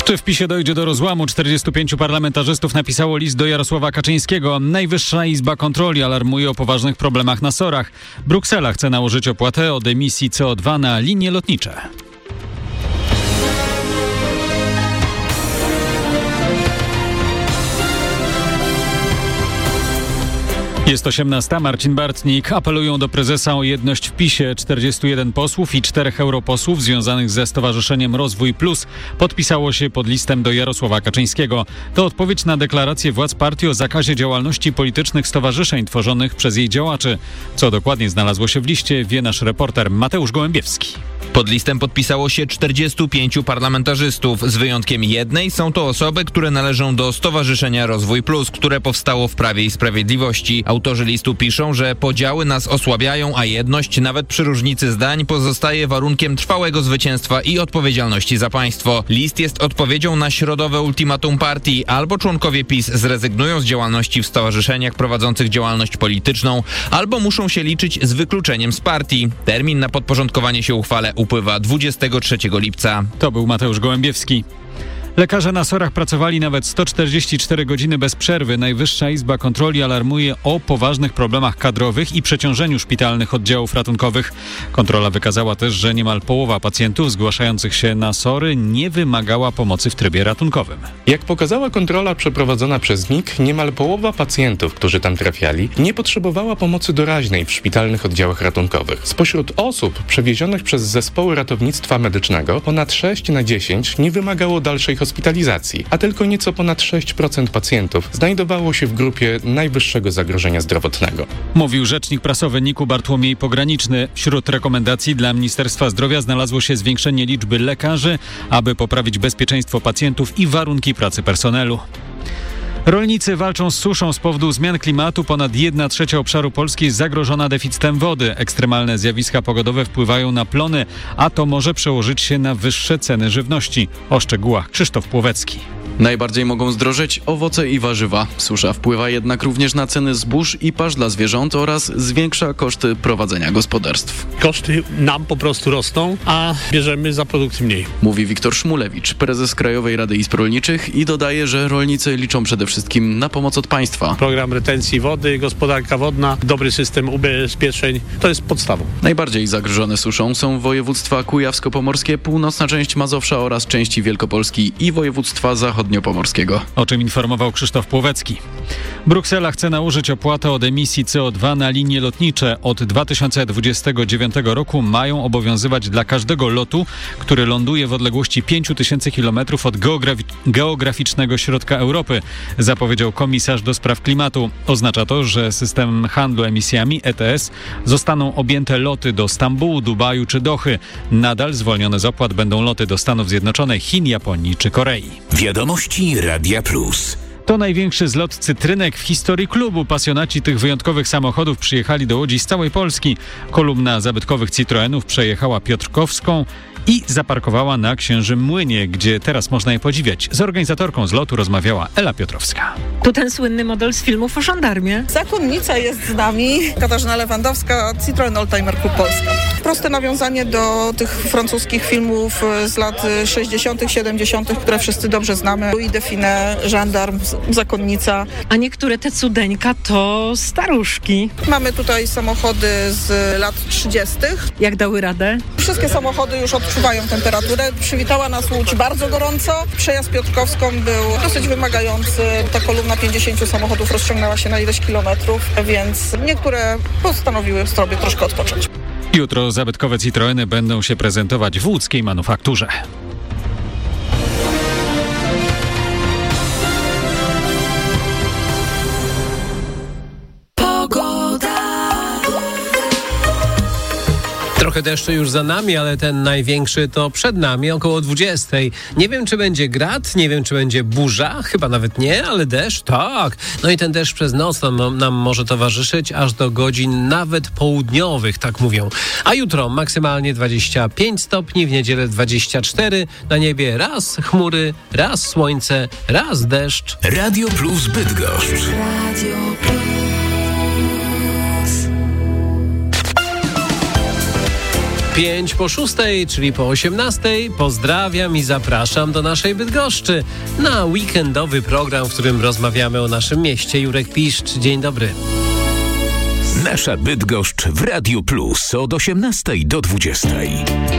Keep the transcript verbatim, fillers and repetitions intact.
Czy w PiSie dojdzie do rozłamu? czterdziestu pięciu parlamentarzystów napisało list do Jarosława Kaczyńskiego. Najwyższa Izba Kontroli alarmuje o poważnych problemach na SOR-ach. Bruksela chce nałożyć opłatę od emisji C O dwa na linie lotnicze. Jest osiemnasta. Marcin Bartnik. Apelują do prezesa o jedność w PiSie. czterdziestu jeden posłów i czterech europosłów związanych ze Stowarzyszeniem Rozwój Plus podpisało się pod listem do Jarosława Kaczyńskiego. To odpowiedź na deklarację władz partii o zakazie działalności politycznych stowarzyszeń tworzonych przez jej działaczy. Co dokładnie znalazło się w liście, wie nasz reporter Mateusz Gołębiewski. Pod listem podpisało się czterdziestu pięciu parlamentarzystów. Z wyjątkiem jednej są to osoby, które należą do Stowarzyszenia Rozwój Plus, które powstało w Prawie i Sprawiedliwości. Autorzy listu piszą, że podziały nas osłabiają, a jedność nawet przy różnicy zdań pozostaje warunkiem trwałego zwycięstwa i odpowiedzialności za państwo. List jest odpowiedzią na środowe ultimatum partii. Albo członkowie PiS zrezygnują z działalności w stowarzyszeniach prowadzących działalność polityczną, albo muszą się liczyć z wykluczeniem z partii. Termin na podporządkowanie się uchwale upływa dwudziestego trzeciego lipca. To był Mateusz Gołębiewski. Lekarze na SOR-ach pracowali nawet sto czterdzieści cztery godziny bez przerwy. Najwyższa Izba Kontroli alarmuje o poważnych problemach kadrowych i przeciążeniu szpitalnych oddziałów ratunkowych. Kontrola wykazała też, że niemal połowa pacjentów zgłaszających się na SOR-y nie wymagała pomocy w trybie ratunkowym. Jak pokazała kontrola przeprowadzona przez N I K, niemal połowa pacjentów, którzy tam trafiali, nie potrzebowała pomocy doraźnej w szpitalnych oddziałach ratunkowych. Spośród osób przewiezionych przez zespoły ratownictwa medycznego ponad sześć na dziesięć nie wymagało dalszej hospitalizacji, a tylko nieco ponad sześć procent pacjentów znajdowało się w grupie najwyższego zagrożenia zdrowotnego. Mówił rzecznik prasowy N I K-u Bartłomiej Pograniczny. Wśród rekomendacji dla Ministerstwa Zdrowia znalazło się zwiększenie liczby lekarzy, aby poprawić bezpieczeństwo pacjentów i warunki pracy personelu. Rolnicy walczą z suszą z powodu zmian klimatu. Ponad jedna trzecia obszaru Polski jest zagrożona deficytem wody. Ekstremalne zjawiska pogodowe wpływają na plony, a to może przełożyć się na wyższe ceny żywności. O szczegółach Krzysztof Płowecki. Najbardziej mogą zdrożeć owoce i warzywa. Susza wpływa jednak również na ceny zbóż i pasz dla zwierząt oraz zwiększa koszty prowadzenia gospodarstw. Koszty nam po prostu rosną, a bierzemy za produkty mniej. Mówi Wiktor Szmulewicz, prezes Krajowej Rady Izb Rolniczych, i dodaje, że rolnicy liczą przede wszystkim na pomoc od państwa. Program retencji wody, gospodarka wodna, dobry system ubezpieczeń, to jest podstawą. Najbardziej zagrożone suszą są województwa kujawsko-pomorskie, północna część Mazowsza oraz części Wielkopolski i województwa zachodniopomorskiego. O czym informował Krzysztof Płowecki. Bruksela chce nałożyć opłatę od emisji C O dwa na linie lotnicze. Od dwa tysiące dwudziestego dziewiątego roku mają obowiązywać dla każdego lotu, który ląduje w odległości pięć tysięcy kilometrów od geografi- geograficznego środka Europy, zapowiedział komisarz do spraw klimatu. Oznacza to, że systemem handlu emisjami E T S zostaną objęte loty do Stambułu, Dubaju czy Dochy. Nadal zwolnione z opłat będą loty do Stanów Zjednoczonych, Chin, Japonii czy Korei. Wiadomości Radia Plus. To największy zlot cytrynek w historii klubu. Pasjonaci tych wyjątkowych samochodów przyjechali do Łodzi z całej Polski. Kolumna zabytkowych Citroenów przejechała Piotrkowską i zaparkowała na Księżym Młynie, gdzie teraz można je podziwiać. Z organizatorką zlotu rozmawiała Ela Piotrowska. To ten słynny model z filmów o żandarmie. Zakonnica jest z nami, Katarzyna Lewandowska, Citroen Oldtimer Klub Polska. Proste nawiązanie do tych francuskich filmów z lat sześćdziesiątych, siedemdziesiątych, które wszyscy dobrze znamy. Louis Define, Żandarm, Zakonnica. A niektóre te cudeńka to staruszki. Mamy tutaj samochody z lat trzydziestych. Jak dały radę? Wszystkie samochody już odczuwają temperaturę. Przywitała nas Łódź bardzo gorąco. Przejazd Piotrkowską był dosyć wymagający. Ta kolumna pięćdziesięciu samochodów rozciągnęła się na ileś kilometrów, więc niektóre postanowiły sobie troszkę odpocząć. Jutro zabytkowe Citroeny będą się prezentować w łódzkiej manufakturze. Trochę deszczu już za nami, ale ten największy to przed nami, około dwudziestej. Nie wiem, czy będzie grad, nie wiem, czy będzie burza, chyba nawet nie, ale deszcz, tak. No i ten deszcz przez noc nam, nam może towarzyszyć aż do godzin nawet południowych, tak mówią. A jutro maksymalnie dwadzieścia pięć stopni, w niedzielę dwadzieścia cztery, na niebie raz chmury, raz słońce, raz deszcz. Radio Plus Bydgoszcz. Radio Plus. pięć po szóstej, czyli po osiemnastej. Pozdrawiam i zapraszam do naszej Bydgoszczy na weekendowy program, w którym rozmawiamy o naszym mieście. Jurek Piszcz, dzień dobry. Nasza Bydgoszcz w Radiu Plus od osiemnastej do dwudziestej.